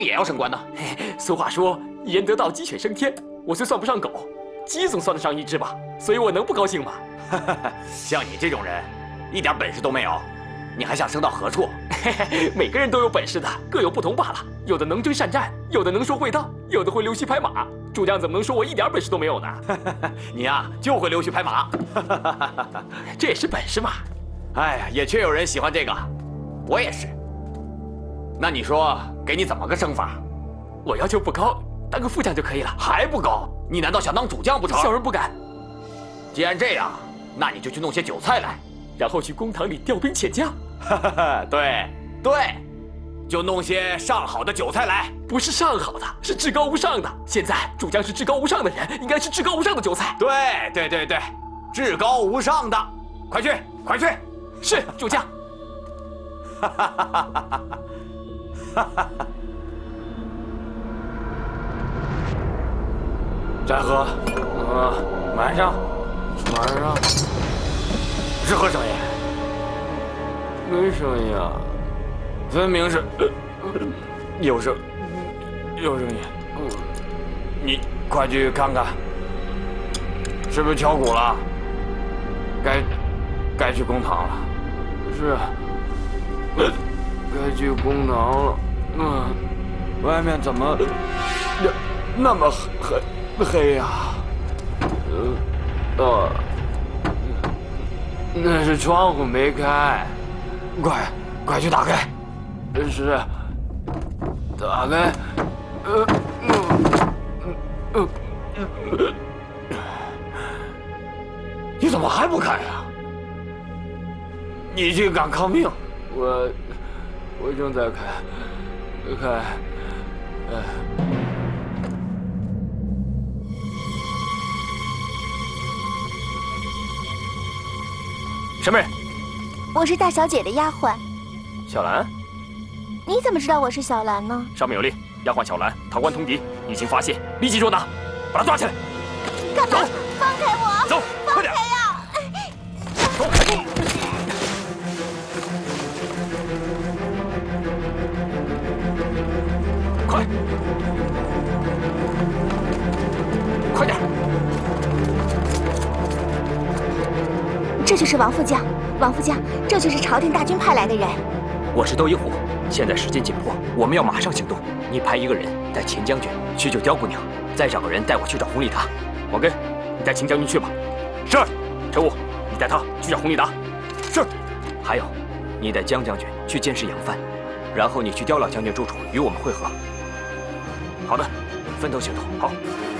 也要升官呢？ 俗话说“一人得道，鸡犬升天”。我虽算不上狗，鸡总算得上一只吧，所以我能不高兴吗？ 像你这种人，一点本事都没有，你还想升到何处？ 每个人都有本事的，各有不同罢了。有的能征善战，有的能说会道，有的会溜须拍马。主将怎么能说我一点本事都没有呢？ 你呀，就会溜须拍马。 这也是本事嘛。 哎呀，也确有人喜欢这个，我也是。那你说，给你怎么个升法？ 我要求不高，当个副将就可以了。 还不高？你难道想当主将不成？ 小人不敢。 既然这样，那你就去弄些酒菜来， 然后去公堂里调兵遣将。 对，就弄些上好的酒菜来。 不是上好的，是至高无上的。现在主将是至高无上的人，应该是至高无上的酒菜。 对，至高无上的，快去！ 是主将。 再喝。晚上是何声音？没声音啊，分明是有声音。你快去看看，是不是敲鼓了？该去公堂了。是，该去公堂了。外面怎么那么黑呀？那是窗户没开，快去打开。是，打开。你怎么还不开呀？你竟敢抗命！我正在开。 什么人？ 我是大小姐的丫鬟。 小兰？ 你怎么知道我是小兰呢？ 上面有令，丫鬟小兰堂官通敌，一经发现立即捉拿，把她抓起来。 干嘛？放开我！ 走，快点！ 走！ 快点！ 这就是王副将，这就是朝廷大军派来的人。 我是窦一虎，现在时间紧迫，我们要马上行动。你派一个人带秦将军去救刁姑娘，再找个人带我去找弘礼达。王根，你带秦将军去吧。是。陈武，你带他去找弘礼达。是。还有，你带江将军去监视杨帆，然后你去刁老将军住处与我们会合。好的，分头行动。好。